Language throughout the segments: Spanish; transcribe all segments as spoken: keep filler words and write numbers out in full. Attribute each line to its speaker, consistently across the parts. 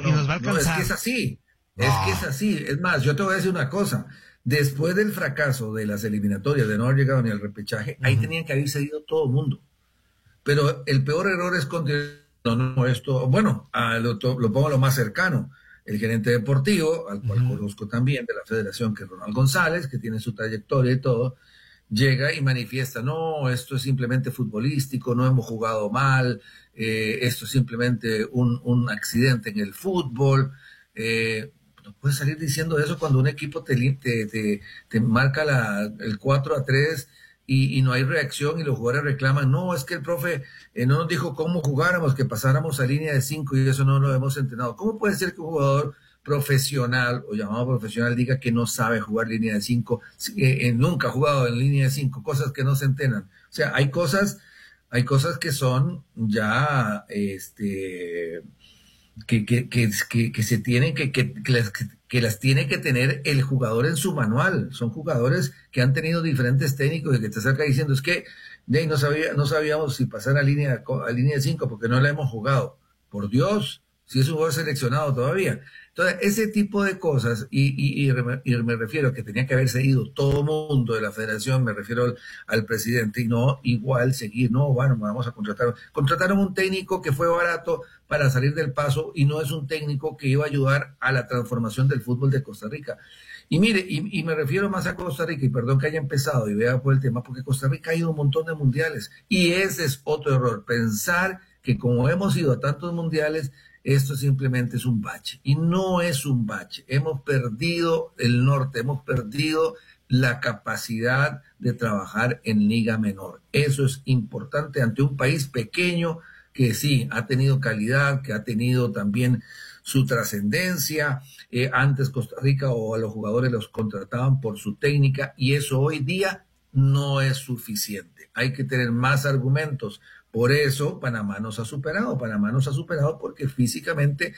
Speaker 1: no,
Speaker 2: y nos va a alcanzar.
Speaker 1: No, es que es así, no. es que es así. Es más, yo te voy a decir una cosa. Después del fracaso de las eliminatorias, de no haber llegado ni al repechaje, uh-huh. ahí tenían que haber cedido todo el mundo. Pero el peor error es continuar. No, no, esto, bueno, a lo, lo pongo a lo más cercano. El gerente deportivo, al cual uh-huh. conozco también de la federación, que es Ronald González, que tiene su trayectoria y todo, llega y manifiesta, no, esto es simplemente futbolístico, no hemos jugado mal, eh, esto es simplemente un, un accidente en el fútbol. Eh, no puedes salir diciendo eso cuando un equipo te, te, te, te marca la, el cuatro a tres y, y no hay reacción y los jugadores reclaman, no, es que el profe eh, no nos dijo cómo jugáramos, que pasáramos a línea de cinco y eso no lo hemos entrenado. ¿Cómo puede ser que un jugador profesional o llamado profesional diga que no sabe jugar línea de cinco, eh, eh, nunca ha jugado en línea de cinco, cosas que no se entrenan? O sea, hay cosas, hay cosas que son ya, este, que, que, que, que, que se tienen, que, que, que, las, que, que las tiene que tener el jugador en su manual. Son jugadores que han tenido diferentes técnicos y que te acerca diciendo, es que de ahí no sabía, no sabíamos si pasar a línea, a línea de cinco porque no la hemos jugado. Por Dios, si es un jugador seleccionado todavía. Entonces, ese tipo de cosas, y, y, y, y me refiero a que tenía que haberse ido todo el mundo de la federación, me refiero al, al presidente, y no igual seguir, no, bueno, vamos a contratar. Contrataron un técnico que fue barato para salir del paso y no es un técnico que iba a ayudar a la transformación del fútbol de Costa Rica. Y mire, y, y me refiero más a Costa Rica, y perdón que haya empezado y vea por el tema, porque Costa Rica ha ido a un montón de mundiales, y ese es otro error, pensar que como hemos ido a tantos mundiales, esto simplemente es un bache, y no es un bache. Hemos perdido el norte, hemos perdido la capacidad de trabajar en liga menor. Eso es importante ante un país pequeño que sí, ha tenido calidad, que ha tenido también su trascendencia. Eh, antes Costa Rica o a los jugadores los contrataban por su técnica, y eso hoy día no es suficiente. Hay que tener más argumentos. Por eso Panamá nos ha superado, Panamá nos ha superado porque físicamente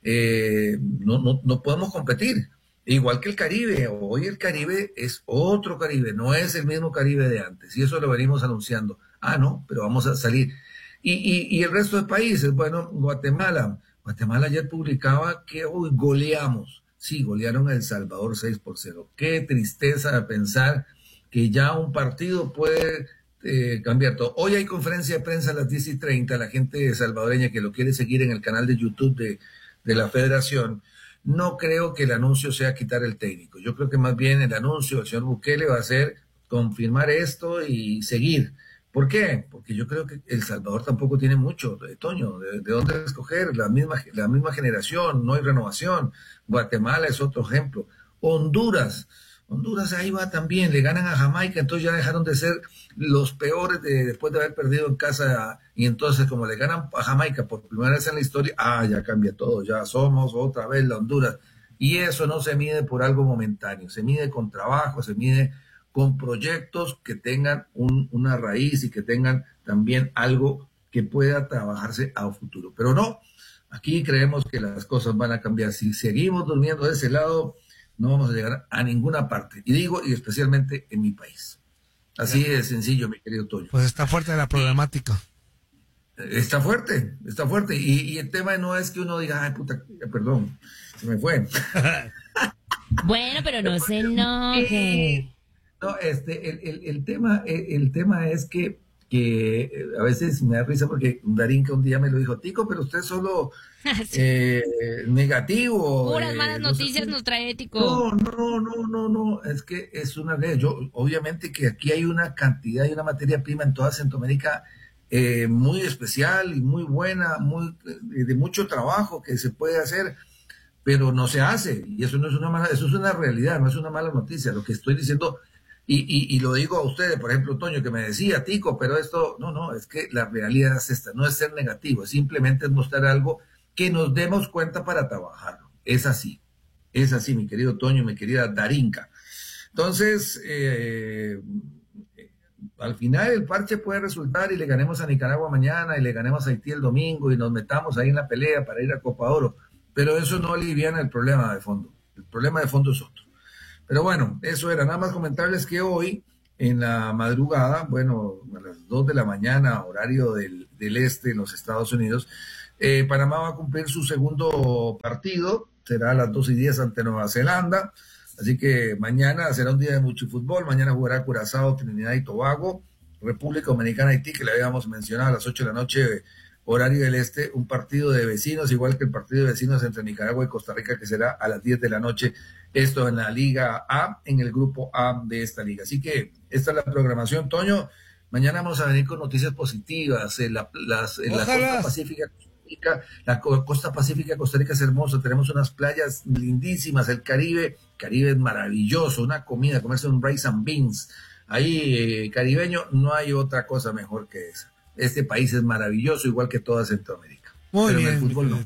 Speaker 1: eh, no, no, no podemos competir. Igual que el Caribe, hoy el Caribe es otro Caribe, no es el mismo Caribe de antes, y eso lo venimos anunciando. Ah, no, pero vamos a salir. Y, y, y el resto de países, bueno, Guatemala, Guatemala ayer publicaba que hoy goleamos, sí, golearon a El Salvador seis por cero. Qué tristeza pensar que ya un partido puede... Eh, cambiar todo. Hoy hay conferencia de prensa a las diez y treinta, la gente salvadoreña que lo quiere seguir en el canal de YouTube de, de la federación. No creo que el anuncio sea quitar el técnico. Yo creo que más bien el anuncio del señor Bukele va a ser confirmar esto y seguir. ¿Por qué? Porque yo creo que El Salvador tampoco tiene mucho, de Toño, de, de dónde escoger, la misma, la misma generación, no hay renovación. Guatemala es otro ejemplo. Honduras, Honduras ahí va también, le ganan a Jamaica, entonces ya dejaron de ser los peores de, después de haber perdido en casa, y entonces como le ganan a Jamaica por primera vez en la historia, ah, ya cambia todo, ya somos otra vez la Honduras. Y eso no se mide por algo momentáneo, se mide con trabajo, se mide con proyectos que tengan un, una raíz y que tengan también algo que pueda trabajarse a futuro. Pero no, aquí creemos que las cosas van a cambiar. Si seguimos durmiendo de ese lado, no vamos a llegar a ninguna parte. Y digo, y especialmente en mi país. Así de sencillo, mi querido Toño.
Speaker 2: Pues está fuerte la problemática.
Speaker 1: Está fuerte, está fuerte. Y, y el tema no es que uno diga, ay, puta, perdón, se me fue.
Speaker 3: Bueno, pero no se enoje.
Speaker 1: No, este, el, el, el tema, el, el tema es que, que a veces me da risa porque Darinka un día me lo dijo, Tico, pero usted solo sí. eh, negativo.
Speaker 3: Puras
Speaker 1: eh,
Speaker 3: malas
Speaker 1: no
Speaker 3: noticias
Speaker 1: sé,
Speaker 3: nos trae Tico.
Speaker 1: No, no, no, no, no, es que es una realidad. Yo, obviamente que aquí hay una cantidad y una materia prima en toda Centroamérica eh, muy especial y muy buena, muy de mucho trabajo que se puede hacer, pero no se hace, y eso no es una mala, eso es una realidad, no es una mala noticia. Lo que estoy diciendo, y, y, y lo digo a ustedes, por ejemplo, Toño, que me decía, Tico, pero esto, no, no, es que la realidad es esta, no es ser negativo, es simplemente mostrar algo que nos demos cuenta para trabajarlo. Es así, es así, mi querido Toño, mi querida Darinka. Entonces, eh, al final el parche puede resultar y le ganemos a Nicaragua mañana y le ganemos a Haití el domingo y nos metamos ahí en la pelea para ir a Copa Oro, pero eso no aliviana el problema de fondo. El problema de fondo es otro. Pero bueno, eso era. Nada más comentarles que hoy, en la madrugada, bueno, a las dos de la mañana, horario del, del este en los Estados Unidos, Eh, Panamá va a cumplir su segundo partido, será a las dos y diez ante Nueva Zelanda. Así que mañana será un día de mucho fútbol. Mañana jugará Curazao, Trinidad y Tobago, República Dominicana, Haití, que le habíamos mencionado a las ocho de la noche, horario del este, un partido de vecinos, igual que el partido de vecinos entre Nicaragua y Costa Rica, que será a las diez de la noche. Esto en la Liga A, en el grupo A de esta liga. Así que esta es la programación, Toño. Mañana vamos a venir con noticias positivas. En la, las, en la costa pacífica, la costa pacífica de Costa Rica es hermosa. Tenemos unas playas lindísimas. El Caribe, Caribe es maravilloso. Una comida, comerse un rice and beans. Ahí, eh, caribeño, no hay otra cosa mejor que esa. Este país es maravilloso, igual que toda Centroamérica.
Speaker 2: Muy
Speaker 1: Pero
Speaker 2: bien.
Speaker 1: en el fútbol no.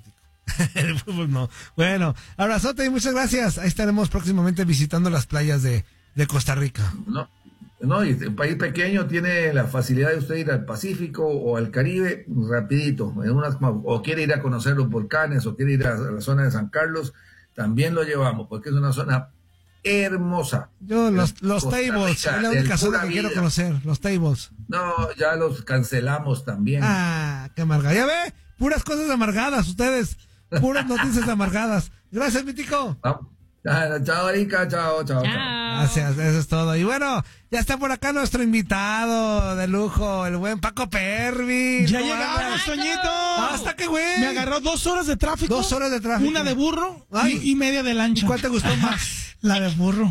Speaker 2: El fútbol no. Bueno, abrazote y muchas gracias. Ahí estaremos próximamente visitando las playas de, de Costa Rica.
Speaker 1: No. No, y un país pequeño tiene la facilidad de usted ir al Pacífico o al Caribe rapidito, en una, o quiere ir a conocer los volcanes o quiere ir a la zona de San Carlos, también lo llevamos, porque es una zona hermosa.
Speaker 2: Yo, los, los tables, es la única zona que vida. quiero conocer, los tables.
Speaker 1: No, ya los cancelamos también.
Speaker 2: Ah, qué amargada. Ya ve, puras cosas amargadas ustedes, puras noticias amargadas. Gracias, mi tico.
Speaker 1: Vamos. Chao, Erika, chao, chao, chao.
Speaker 2: Gracias, eso es todo. Y bueno, ya está por acá nuestro invitado de lujo, el buen Paco Pervis.
Speaker 4: Ya llegamos, Toñito.
Speaker 2: Hasta que güey.
Speaker 4: Me agarró dos horas de tráfico.
Speaker 2: Dos horas de tráfico.
Speaker 4: Una de burro y, y media de lancha.
Speaker 2: ¿Y cuál te gustó más?
Speaker 4: La de burro.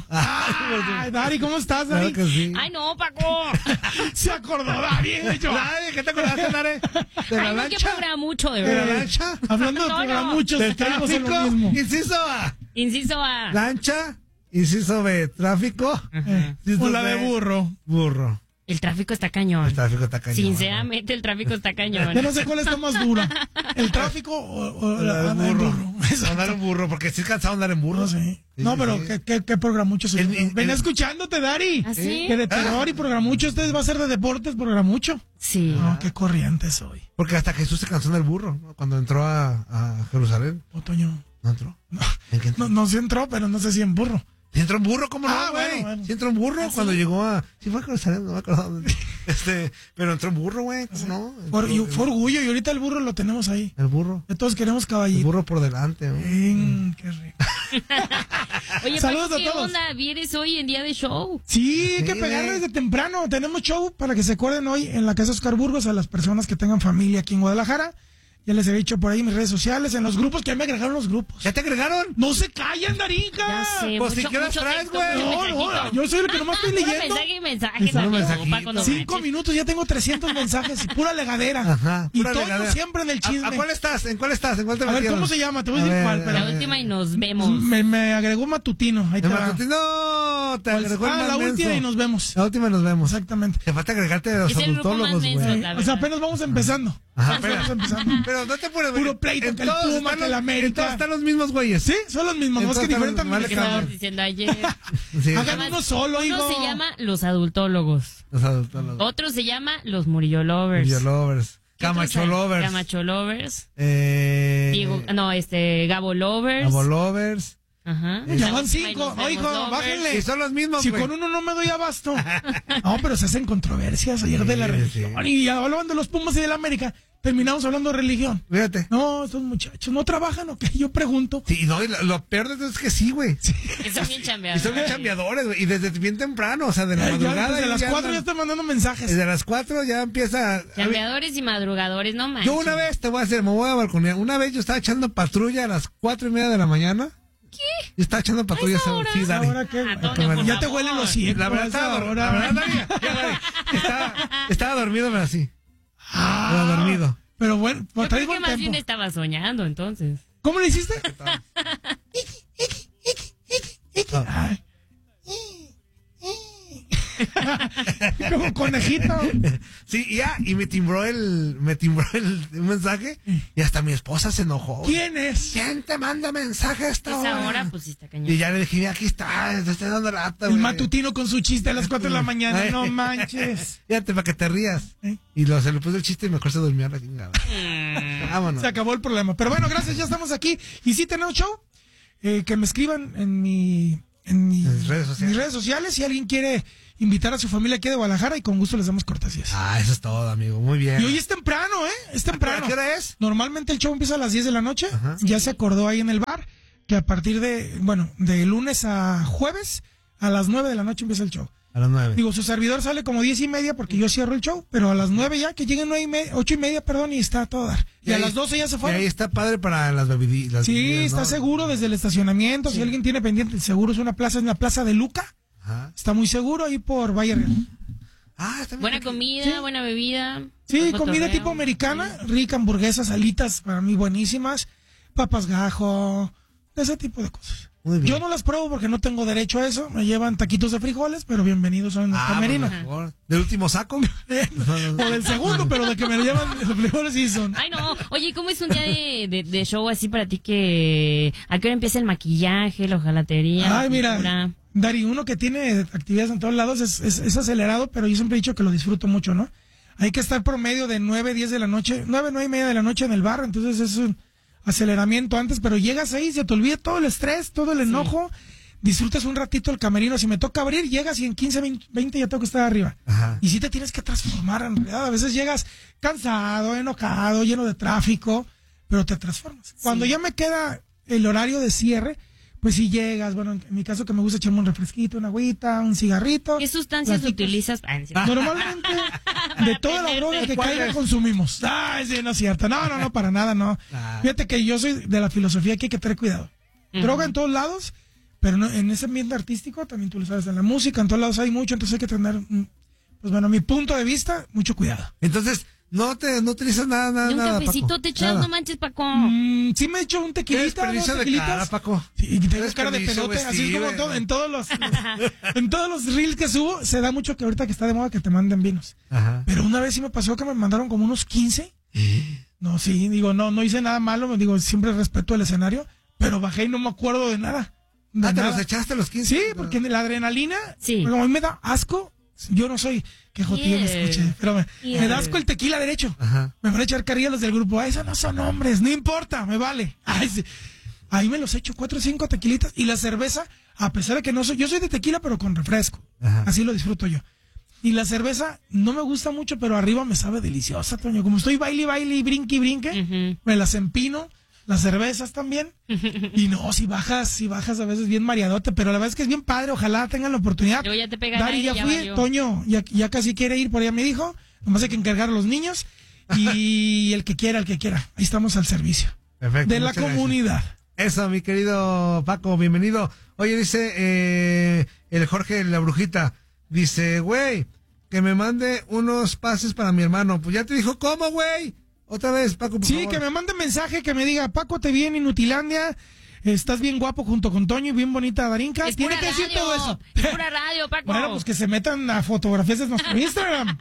Speaker 4: Ay, Dari, ¿cómo estás, Dari?
Speaker 2: Claro que sí.
Speaker 3: Ay, no, Paco.
Speaker 4: Se acordó Dari.
Speaker 2: Dari, ¿qué te acordaste, Dari? ¿De la
Speaker 3: Ay,
Speaker 2: lancha?
Speaker 3: No, que programucho, de
Speaker 2: ¿De la
Speaker 3: verdad.
Speaker 2: lancha?
Speaker 4: Hablando de
Speaker 3: No, no.
Speaker 4: programuchos,
Speaker 2: ¿Del
Speaker 4: caemos en
Speaker 2: tráfico?
Speaker 4: lo mismo.
Speaker 2: Inciso A.
Speaker 3: Inciso A.
Speaker 2: Lancha. Inciso B. Tráfico.
Speaker 4: Eh,
Speaker 2: Inciso
Speaker 4: o la de
Speaker 2: C,
Speaker 4: burro.
Speaker 2: Burro.
Speaker 3: El tráfico está cañón.
Speaker 2: El tráfico está cañón.
Speaker 3: Sinceramente, el tráfico está cañón.
Speaker 4: Ya no sé cuál está más dura. ¿El tráfico o, o
Speaker 2: La
Speaker 4: la,
Speaker 2: de
Speaker 4: el
Speaker 2: burro.
Speaker 4: burro?
Speaker 2: Andar en burro, porque estoy cansado de andar en burro.
Speaker 4: No sé.
Speaker 2: Sí,
Speaker 4: No,
Speaker 2: sí,
Speaker 4: pero
Speaker 2: sí.
Speaker 4: ¿qué, qué, qué programucho soy?
Speaker 2: El- el-
Speaker 4: Venía
Speaker 2: el-
Speaker 4: escuchándote, Dari.
Speaker 3: ¿Ah, sí?
Speaker 4: Que de terror y programucho. ¿Ustedes va a ser de deportes, programucho?
Speaker 3: Sí.
Speaker 4: No, qué corriente soy.
Speaker 2: Porque hasta Jesús se cansó del burro, ¿no? Cuando entró a, a Jerusalén.
Speaker 4: Otoño.
Speaker 2: ¿No entró?
Speaker 4: No,
Speaker 2: ¿En qué entró?
Speaker 4: no, no sí entró, pero no sé si en burro.
Speaker 2: ¿Sí entró en burro? ¿Cómo
Speaker 4: Ah,
Speaker 2: no, güey?
Speaker 4: bueno, bueno.
Speaker 2: ¿Sí entró en burro
Speaker 3: ¿Ah,
Speaker 2: cuando
Speaker 3: sí?
Speaker 2: llegó a... Sí fue a Jerusalén, no me acuerdo dónde. Este, pero entró en burro, güey. ¿Cómo no?
Speaker 4: Por, y
Speaker 2: Entró-
Speaker 4: fue orgullo y ahorita el burro lo tenemos ahí.
Speaker 2: El burro.
Speaker 4: Ya todos queremos
Speaker 2: El
Speaker 4: caballito.
Speaker 2: burro por delante, ¿no?
Speaker 4: Mm, qué rico.
Speaker 3: Oye,
Speaker 4: Saludos
Speaker 3: Paco,
Speaker 4: a
Speaker 3: ¿qué
Speaker 4: todos.
Speaker 3: onda? ¿Vienes hoy en día de show?
Speaker 4: Sí, hay que
Speaker 2: Sí,
Speaker 4: pegarle
Speaker 2: güey.
Speaker 4: desde temprano. Tenemos show para que se acuerden hoy en la Casa Oscar Burgos a las personas que tengan familia aquí en Guadalajara. Ya les he dicho por ahí en mis redes sociales, en los grupos, que ya me agregaron los grupos.
Speaker 2: ¿Ya te agregaron?
Speaker 4: ¡No se callan, Darica!
Speaker 3: Ya sé,
Speaker 2: pues,
Speaker 3: mucho,
Speaker 2: si quieres
Speaker 3: mucho
Speaker 2: traes,
Speaker 3: texto,
Speaker 2: güey.
Speaker 3: mucho
Speaker 4: No,
Speaker 3: mensajito.
Speaker 4: no, yo soy el que nomás estoy
Speaker 3: Puro
Speaker 4: leyendo.
Speaker 3: mensaje y mensaje.
Speaker 2: Solo
Speaker 3: también,
Speaker 2: mensajito.
Speaker 3: Paco, no
Speaker 4: Cinco
Speaker 3: manches.
Speaker 4: minutos, ya tengo trescientos mensajes y pura legadera.
Speaker 2: Ajá.
Speaker 4: Y
Speaker 2: pura
Speaker 4: todo
Speaker 2: regadera.
Speaker 4: siempre en el chisme.
Speaker 2: ¿A, a cuál estás? ¿En cuál estás? ¿En cuál te
Speaker 4: A ver,
Speaker 2: metieron?
Speaker 4: ¿cómo se llama? Te voy a decir
Speaker 2: ver,
Speaker 4: cuál, pero-
Speaker 3: La última y nos vemos.
Speaker 4: Me, me agregó Matutino. Ahí te
Speaker 2: El
Speaker 4: va.
Speaker 2: matutino, no, te
Speaker 4: ¿Cuál?
Speaker 2: agregó el
Speaker 4: Ah,
Speaker 2: más
Speaker 4: la
Speaker 2: menso.
Speaker 4: última y nos vemos.
Speaker 2: La última y nos vemos.
Speaker 4: Exactamente.
Speaker 2: Te falta agregarte de los
Speaker 3: Es el grupo más
Speaker 2: adultólogos,
Speaker 3: menso,
Speaker 2: güey.
Speaker 3: la
Speaker 4: O sea, apenas vamos empezando.
Speaker 2: Ajá,
Speaker 4: Apenas
Speaker 2: pero,
Speaker 4: empezando.
Speaker 2: pero no te puedes
Speaker 4: Puro pleito,
Speaker 2: en
Speaker 4: que el
Speaker 2: todos
Speaker 4: Puma,
Speaker 2: están
Speaker 4: que el
Speaker 2: los-
Speaker 4: América.
Speaker 2: En todos están los mismos güeyes.
Speaker 4: Sí, son los mismos, más que
Speaker 2: Entonces,
Speaker 4: diferentes
Speaker 2: vale,
Speaker 3: ¿Qué
Speaker 2: cambia.
Speaker 3: estábamos
Speaker 4: administraciones.
Speaker 3: diciendo ayer?
Speaker 2: Sí,
Speaker 4: Hagan
Speaker 3: Además,
Speaker 4: uno solo, hijo.
Speaker 3: Uno se llama Los Adultólogos.
Speaker 2: los adultólogos.
Speaker 3: Otro se llama Los Murillo Lovers.
Speaker 2: Your lovers.
Speaker 3: ¿Qué otros
Speaker 2: Camacho
Speaker 3: hay?
Speaker 2: lovers.
Speaker 3: Camacho Lovers.
Speaker 2: Eh,
Speaker 3: Diego, no, este, Gabo Lovers.
Speaker 2: Gabo lovers.
Speaker 3: Ajá.
Speaker 4: Ya
Speaker 3: La
Speaker 4: van
Speaker 3: última y
Speaker 4: cinco.
Speaker 3: nos
Speaker 4: No,
Speaker 3: vemos
Speaker 4: hijo,
Speaker 3: lovers.
Speaker 4: bájenle.
Speaker 2: Y son los mismos,
Speaker 4: Si
Speaker 2: güey.
Speaker 4: con uno no me doy abasto. No, pero se hacen controversias ayer de la
Speaker 2: Sí,
Speaker 4: religión.
Speaker 2: sí.
Speaker 4: Y ya hablaban de los Pumas y de la América. Terminamos hablando de religión.
Speaker 2: Fíjate.
Speaker 4: No, estos muchachos no trabajan o qué. Yo pregunto.
Speaker 2: Sí, no, y lo, lo peor de todo es que sí, güey.
Speaker 3: Que son bien
Speaker 2: Y
Speaker 3: chambeadores.
Speaker 2: son bien chambeadores, güey. Y desde bien temprano, o sea, de la
Speaker 4: Ya,
Speaker 2: madrugada.
Speaker 4: desde
Speaker 2: y
Speaker 4: las cuatro ya
Speaker 2: andan-
Speaker 4: están mandando mensajes.
Speaker 2: Desde las cuatro ya empieza.
Speaker 3: Chambeadores y madrugadores, no manches.
Speaker 2: Yo una vez, te voy a hacer, me voy a balconear. Una vez yo estaba echando patrulla a las cuatro y media de la mañana. ¿Qué? Yo estaba echando patrulla.
Speaker 3: ¿A esa hora?
Speaker 2: Sí, Dani.
Speaker 4: Ahora qué,
Speaker 3: Ah,
Speaker 4: güey?
Speaker 3: Toño, por
Speaker 4: Ya te
Speaker 3: favor.
Speaker 4: huelen los hijos.
Speaker 2: La verdad estaba, dor- la verdad, Dani, ya, Dani, estaba, estaba dormido, pero así. Estaba dormido.
Speaker 4: Pero bueno,
Speaker 3: Yo
Speaker 4: traes
Speaker 3: creo que
Speaker 4: buen
Speaker 3: más
Speaker 4: tempo.
Speaker 3: bien estaba soñando, entonces.
Speaker 4: ¿Cómo le hiciste?
Speaker 2: Ah.
Speaker 4: Como conejito.
Speaker 2: Sí, y ya, y me timbró el, me timbró el, un mensaje y hasta mi esposa se enojó.
Speaker 4: ¿Quién es?
Speaker 2: ¿Quién te manda mensaje a esta
Speaker 3: Esa
Speaker 2: hora?
Speaker 3: hora, pues sí está cañón.
Speaker 2: Y ya le dije, mira, aquí está, te estoy dando lata,
Speaker 4: El
Speaker 2: güey.
Speaker 4: matutino con su chiste a las cuatro de la mañana.
Speaker 2: Ay.
Speaker 4: No manches.
Speaker 2: Fíjate, para que te rías.
Speaker 4: ¿Eh?
Speaker 2: Y lo, se le puso el chiste y mejor se durmió a la chingada. Vámonos.
Speaker 4: Se acabó el problema. Pero bueno, gracias, ya estamos aquí. Y sí tenemos show. Eh, que me escriban en mi en mi-
Speaker 2: En redes sociales.
Speaker 4: mis redes sociales si alguien quiere invitar a su familia aquí de Guadalajara y con gusto les damos cortesías.
Speaker 2: Ah, eso es todo, amigo. Muy bien.
Speaker 4: Y hoy es temprano, ¿eh? Es temprano.
Speaker 2: ¿A qué hora es?
Speaker 4: Normalmente el show empieza a las diez de la noche.
Speaker 2: Ajá.
Speaker 4: Ya se acordó ahí en el bar que a partir de, bueno, de lunes a jueves a las nueve de la noche empieza el show.
Speaker 2: A las nueve.
Speaker 4: Digo, su servidor sale como diez y media porque yo cierro el show, pero a las nueve ya, que lleguen nueve y media, ocho y media, perdón, y está a todo dar. Y,
Speaker 2: Y
Speaker 4: a
Speaker 2: ahí-
Speaker 4: las doce ya se
Speaker 2: Y
Speaker 4: fueron.
Speaker 2: ahí está padre para las bebidas.
Speaker 4: Sí, está seguro desde el estacionamiento. Si alguien tiene pendiente, el seguro es una plaza, es la plaza de Luca.
Speaker 2: Ajá.
Speaker 4: Está muy seguro ahí por Valle Real.
Speaker 2: Ah, está bien.
Speaker 3: Buena comida,
Speaker 4: Sí.
Speaker 3: buena bebida.
Speaker 4: Sí,
Speaker 3: buen
Speaker 4: comida
Speaker 3: cotorreo.
Speaker 4: tipo americana, rica, hamburguesas, alitas, para mí buenísimas, papas gajo, ese tipo de cosas.
Speaker 2: Muy bien.
Speaker 4: Yo no las pruebo porque no tengo derecho a eso, me llevan taquitos de frijoles, pero bienvenidos son el
Speaker 2: Ah,
Speaker 4: camerino.
Speaker 2: por favor. ¿Del último saco?
Speaker 4: O del segundo, pero de que me llevan los frijoles sí son.
Speaker 3: Ay, no. Oye, ¿cómo es un día de, de, de show así para ti que... ¿A qué hora empieza el maquillaje, la hojalatería?
Speaker 4: Ay,
Speaker 3: la
Speaker 4: mira,
Speaker 3: pintura?
Speaker 4: Dari, uno que tiene actividades en todos lados es, es, es acelerado, pero yo siempre he dicho que lo disfruto mucho, ¿no? Hay que estar promedio de nueve, diez de la noche, nueve, nueve y media de la noche en el bar, entonces es un aceleramiento antes, pero llegas ahí, se te olvida todo el estrés, todo el enojo, disfrutas un ratito el camerino, si me toca abrir, llegas y en quince, veinte ya tengo que estar arriba.
Speaker 2: Ajá.
Speaker 4: Y sí te tienes que transformar en realidad, a veces llegas cansado, enojado, lleno de tráfico, pero te transformas. Cuando ya me queda el horario de cierre, pues si llegas, bueno, en mi caso que me gusta echarme un refresquito, una agüita, un cigarrito.
Speaker 3: ¿Qué sustancias
Speaker 4: platitas.
Speaker 3: utilizas? Ay, no es cierto.
Speaker 4: Normalmente, de toda la droga que caiga consumimos. Ay, sí, no es cierto. No, no, no, para nada, no.
Speaker 2: Ah.
Speaker 4: Fíjate que yo soy de la filosofía que hay que tener cuidado. Droga en todos lados, pero no, en ese ambiente artístico, también tú lo sabes, en la música, en todos lados hay mucho, entonces hay que tener, mm, pues bueno, mi punto de vista, mucho cuidado.
Speaker 2: Entonces, no te no utilizas nada, nada,
Speaker 3: ¿Y un
Speaker 2: nada,
Speaker 3: cafecito
Speaker 2: Paco?
Speaker 3: te echas?
Speaker 2: Nada.
Speaker 3: No manches, Paco.
Speaker 4: Mm, sí me he hecho un
Speaker 2: ¿Qué
Speaker 4: tequilita, ¿no?
Speaker 2: desperdicio de
Speaker 4: Tequilitas.
Speaker 2: cara, Paco?
Speaker 4: Sí, y tengo
Speaker 2: ¿Qué
Speaker 4: cara de
Speaker 2: desperdicio,
Speaker 4: pedote,
Speaker 2: güey?
Speaker 4: así
Speaker 2: Sí,
Speaker 4: como
Speaker 2: güey.
Speaker 4: todo, en todos los en todos los reels que subo, se da mucho que ahorita que está de moda que te manden vinos.
Speaker 2: Ajá.
Speaker 4: Pero una vez sí me pasó que me mandaron como unos quince. No, sí, digo, no, no hice nada malo, me digo, siempre respeto el escenario, pero bajé y no me acuerdo de nada. De
Speaker 2: Ah, ¿te
Speaker 4: nada.
Speaker 2: los echaste los quince?
Speaker 4: Sí, porque la adrenalina,
Speaker 3: Sí.
Speaker 4: como a mí me da asco, yo no soy, que jotillo me
Speaker 3: Yeah.
Speaker 4: escuché, pero me,
Speaker 3: Yeah.
Speaker 4: me da asco el tequila derecho.
Speaker 2: Ajá.
Speaker 4: Me van a echar carrilla los del grupo, ah, esos no son hombres, no importa, me vale. Ay, sí. Ahí me los echo cuatro o cinco tequilitas y la cerveza, a pesar de que no soy, yo soy de tequila pero con refresco,
Speaker 2: Ajá.
Speaker 4: así lo disfruto yo. Y la cerveza no me gusta mucho, pero arriba me sabe deliciosa, Toño. Como estoy baile, baile y brinque y brinque,
Speaker 3: Ujú.
Speaker 4: me las empino, las cervezas también. Y no, si bajas, si bajas a veces bien mareadote, pero la verdad es que es bien padre, ojalá tengan la oportunidad.
Speaker 3: Luego ya te pega el
Speaker 4: Dari,
Speaker 3: aire,
Speaker 4: ya
Speaker 3: ya
Speaker 4: fui,
Speaker 3: valió.
Speaker 4: Toño, ya, ya casi quiere ir, por allá me dijo, nomás hay que encargar a los niños y el que quiera, el que quiera. Ahí estamos al servicio.
Speaker 2: Perfecto.
Speaker 4: De la
Speaker 2: muchas gracias.
Speaker 4: comunidad.
Speaker 2: Eso, mi querido Paco, bienvenido. Oye, dice eh, el Jorge La Brujita, dice, güey, que me mande unos pases para mi hermano. Pues ya te dijo, ¿cómo, güey? Otra vez, Paco, por
Speaker 4: Sí,
Speaker 2: favor.
Speaker 4: que me mande mensaje, que me diga, Paco, te vi en Inutilandia, estás bien guapo junto con Toño y bien bonita Darinka.
Speaker 3: Es
Speaker 4: Tiene
Speaker 3: pura
Speaker 4: que decir
Speaker 3: radio,
Speaker 4: todo eso.
Speaker 3: Es pura radio, Paco.
Speaker 4: Bueno, pues que se metan a fotografías de nuestro Instagram.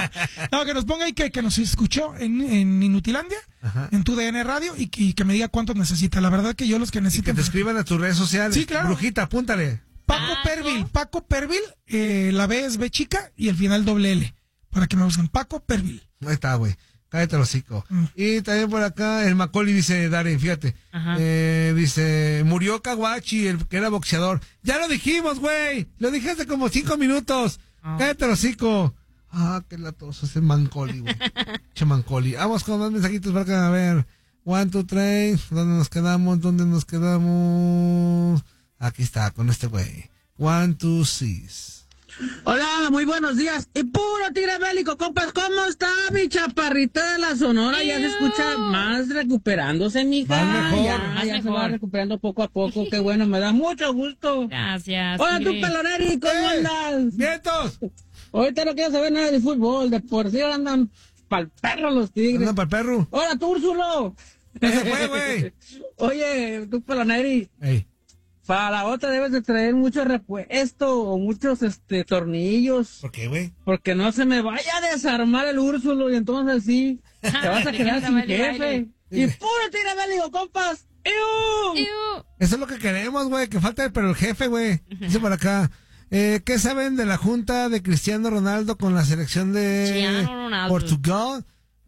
Speaker 4: No, que nos ponga ahí que, que nos escuchó en, en Inutilandia,
Speaker 2: Ajá.
Speaker 4: en tu D N Radio, y que, y que me diga cuántos necesita. La verdad que yo los que
Speaker 2: Y que
Speaker 4: necesito.
Speaker 2: te escriban a tus redes sociales.
Speaker 4: Sí, claro.
Speaker 2: Brujita, apúntale.
Speaker 4: Paco
Speaker 3: Paco.
Speaker 4: Pervil, Paco Pervil, eh, la B es B chica y el final doble L. Para que me busquen. Paco Pervil.
Speaker 2: Ahí está, güey. Cállate el hocico.
Speaker 4: Mm.
Speaker 2: Y también por acá el Macaulay dice, Darren, fíjate.
Speaker 3: Ajá.
Speaker 2: Eh, dice, murió Kawachi, el que era boxeador. Ya lo dijimos, güey. Lo dije hace como cinco minutos.
Speaker 3: Ah.
Speaker 2: Cállate el hocico. Ah, qué latoso ese Mancoli, güey. Che Mancoli. Vamos con más mensajitos para acá. A ver. One, two, three. ¿Dónde nos quedamos? ¿Dónde nos quedamos? Aquí está, con este güey. One, two, six.
Speaker 5: Hola, muy buenos días. Y puro tigre bélico, compas, ¿cómo está mi chaparrita de la Sonora? Ya se escucha más recuperándose, mija.
Speaker 2: Más mejor,
Speaker 5: ya,
Speaker 3: más
Speaker 5: ya se
Speaker 3: mejor.
Speaker 5: va recuperando poco a poco. Qué bueno, me da mucho gusto.
Speaker 3: Gracias.
Speaker 5: Hola, tú,
Speaker 3: tigre.
Speaker 5: peloneri, ¿cómo
Speaker 2: ¡Eh!
Speaker 5: andas?
Speaker 2: ¡Vientos!
Speaker 5: Ahorita no quiero saber nada de fútbol, de por sí ahora andan pa'l perro los tigres.
Speaker 2: Anda para el perro.
Speaker 5: Hola, tú, Úrsulo.
Speaker 2: Ya se fue, güey.
Speaker 5: Oye, tú, peloneri,
Speaker 2: Ey.
Speaker 5: para la otra debes de traer mucho repuesto o muchos este tornillos.
Speaker 2: ¿Por qué, güey?
Speaker 5: Porque no se me vaya a desarmar el Úrsulo y entonces sí, te vas a
Speaker 3: Te
Speaker 5: quedar
Speaker 3: quedas
Speaker 5: sin
Speaker 3: baile,
Speaker 5: jefe.
Speaker 3: baile.
Speaker 5: Y puro tigre bélico, compas. ¡Ew!
Speaker 3: Iu.
Speaker 2: Eso es lo que queremos, güey, que falta pero el jefe, güey. Dice por acá. Eh, ¿Qué saben de la junta de Cristiano Ronaldo con la selección de
Speaker 3: Cristiano Ronaldo.
Speaker 2: Portugal?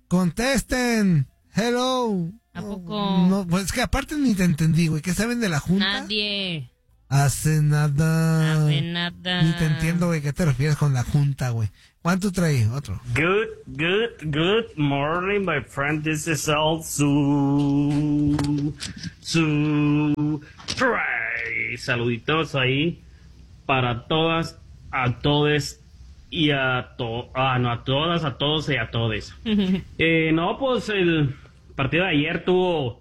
Speaker 2: Contesten. Hello.
Speaker 3: ¿A poco?
Speaker 2: No, pues es que aparte ni te entendí, güey. ¿Qué saben de la junta?
Speaker 3: Nadie.
Speaker 2: Hace nada.
Speaker 3: Hace nada.
Speaker 2: Ni te entiendo, güey. ¿Qué te refieres con la junta, güey? ¿Cuánto trae? Otro.
Speaker 6: Good, good, good morning, my friend. This is all Su. Su. Tray. Saluditos ahí para todas, a todes y a to ah, no, a todas, a todos y a todes. eh, no, pues el partido de ayer tuvo,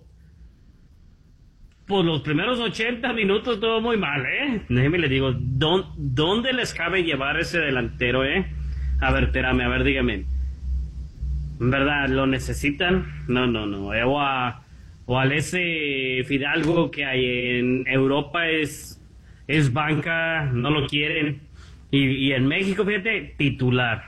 Speaker 6: pues los primeros ochenta minutos todo muy mal, ¿eh? Déjeme le digo, ¿dó, ¿dónde les cabe llevar ese delantero, eh? A ver, espérame, a ver, dígame. ¿En verdad lo necesitan? No, no, no. Eh, o, a, o al ese Fidalgo que hay en Europa es, es banca, no lo quieren. Y, y en México, fíjate, titular.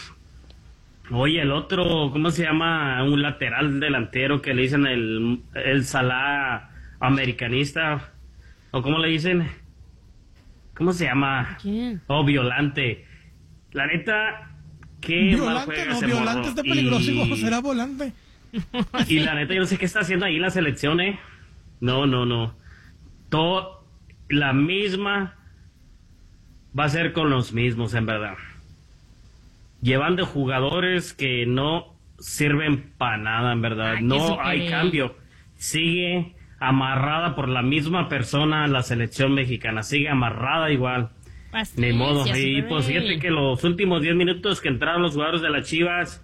Speaker 6: Oye, el otro, ¿cómo se llama? Un lateral delantero que le dicen el, el Salah americanista. ¿O cómo le dicen? ¿Cómo se llama?
Speaker 3: ¿Quién?
Speaker 6: Oh, Violante. La neta, qué mal
Speaker 4: Violante,
Speaker 6: juega
Speaker 4: no,
Speaker 6: ese
Speaker 4: Violante
Speaker 6: morro.
Speaker 4: está peligroso,
Speaker 6: Y-
Speaker 4: será volante.
Speaker 6: y la neta, yo no sé qué está haciendo ahí la selección, ¿eh? No, no, no. Todo, la misma va a ser con los mismos, en verdad. Llevando jugadores que no sirven para nada, en verdad.
Speaker 3: Ay, qué
Speaker 6: No
Speaker 3: super,
Speaker 6: hay
Speaker 3: eh.
Speaker 6: cambio. Sigue amarrada por la misma persona la selección mexicana. Sigue amarrada igual. Ni modo.
Speaker 3: Paciencia,
Speaker 6: Y
Speaker 3: Super
Speaker 6: pues
Speaker 3: Rey.
Speaker 6: fíjate que los últimos diez minutos que entraron los jugadores de las Chivas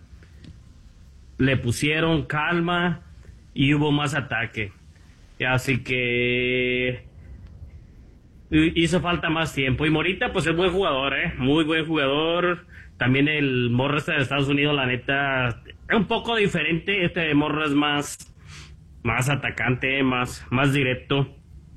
Speaker 6: le pusieron calma y hubo más ataque. Así que hizo falta más tiempo. Y Morita, pues es buen jugador, ¿eh? Muy buen jugador. También el morro este de Estados Unidos, la neta, es un poco diferente. Este morro es más, más atacante, más, más directo.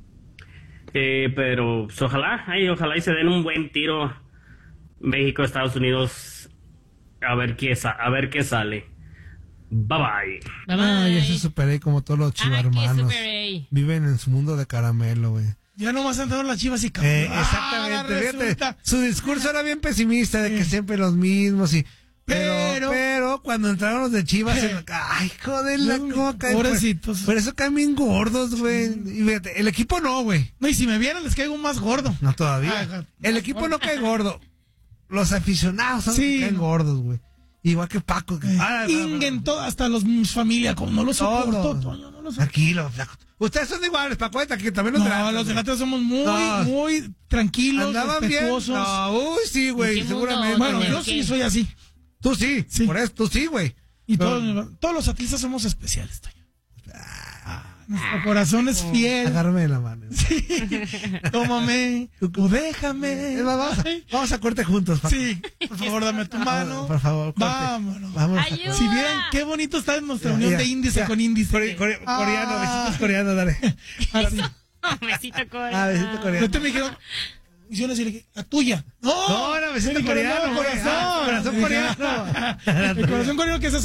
Speaker 6: Eh, pero pues, ojalá, ay, ojalá y se den un buen tiro México, Estados Unidos, a ver qué, sa- a ver qué sale. Bye bye.
Speaker 3: Bye,
Speaker 2: Ay,
Speaker 3: bye.
Speaker 2: ese Super A como todos los
Speaker 3: Ay, qué
Speaker 2: chivarmanos.
Speaker 3: Super A.
Speaker 2: Viven en su mundo de caramelo, güey.
Speaker 4: Ya nomás entraron las Chivas y cambió.
Speaker 2: Eh,
Speaker 4: Ah,
Speaker 2: exactamente, fíjate,
Speaker 4: resulta.
Speaker 2: su discurso era bien pesimista de que
Speaker 4: Eh.
Speaker 2: siempre los mismos y pero,
Speaker 4: Pero-
Speaker 2: pero cuando entraron los de Chivas,
Speaker 4: Eh.
Speaker 2: se- ay, joder, la
Speaker 4: No,
Speaker 2: coca.
Speaker 4: pobrecitos.
Speaker 2: Por, por eso caen bien gordos, güey. Y fíjate, el equipo no, güey.
Speaker 4: No, y si me vieran les caigo más gordo.
Speaker 2: No todavía.
Speaker 4: Ah,
Speaker 2: El equipo no cae gordo. Los aficionados son los
Speaker 4: Sí.
Speaker 2: que caen gordos, güey. Igual que Paco. Que,
Speaker 4: Eh,
Speaker 2: ah, no, no, no.
Speaker 4: Inguen todo, hasta los mis familia, como no lo soporto,
Speaker 2: Todos.
Speaker 4: Toño, no lo soporto.
Speaker 2: Tranquilo, flaco. Ustedes son iguales, Paco, que también los
Speaker 4: No,
Speaker 2: delanteros,
Speaker 4: los
Speaker 2: güey.
Speaker 4: delanteros somos muy,
Speaker 2: No.
Speaker 4: muy tranquilos,
Speaker 2: Andaban bien.
Speaker 4: respetuosos.
Speaker 2: No, uy, sí,
Speaker 3: ¿En
Speaker 2: güey,
Speaker 3: qué mundo,
Speaker 2: seguramente.
Speaker 4: Bueno,
Speaker 3: Toño?
Speaker 4: yo
Speaker 3: ¿Qué?
Speaker 4: sí soy así.
Speaker 2: Tú sí,
Speaker 4: Sí.
Speaker 2: por eso, tú sí, güey.
Speaker 4: Y
Speaker 2: Pero-
Speaker 4: todos, todos los atletas somos especiales, Toño. Ah, nuestro corazón es fiel.
Speaker 2: Agárrame de la mano.
Speaker 4: Sí. Tómame o déjame.
Speaker 2: Eh, vamos, a,
Speaker 4: Ay,
Speaker 2: vamos a corte juntos, Paco.
Speaker 4: sí, por favor, dame tu mano.
Speaker 2: Por favor, corte.
Speaker 4: Vámonos.
Speaker 2: Vamos a
Speaker 3: Ayuda.
Speaker 2: corte.
Speaker 4: Si vieran qué bonito está nuestra unión
Speaker 2: Ya,
Speaker 4: de índice
Speaker 2: ya.
Speaker 4: con índice.
Speaker 2: Core- core-
Speaker 4: Ah.
Speaker 2: Coreano, besitos coreanos, dale.
Speaker 4: Así.
Speaker 3: Besito con.
Speaker 2: Ah, besito coreano.
Speaker 4: Ahorita me dijeron, hicieron así, le dije, la tuya. No,
Speaker 2: No, no, besito
Speaker 4: Me dijeron,
Speaker 2: coreano,
Speaker 4: no,
Speaker 2: güey.
Speaker 4: corazón.
Speaker 2: Ah, corazón
Speaker 4: Dije,
Speaker 2: coreano.
Speaker 4: El corazón coreano que es así.